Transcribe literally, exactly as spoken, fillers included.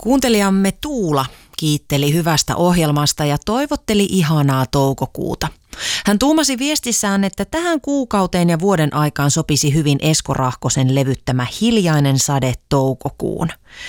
Kuuntelijamme Tuula kiitteli hyvästä ohjelmasta ja toivotteli ihanaa toukokuuta. Hän tuumasi viestissään, että tähän kuukauteen ja vuoden aikaan sopisi hyvin Esko Rahkosen levyttämä Hiljainen sade toukokuun.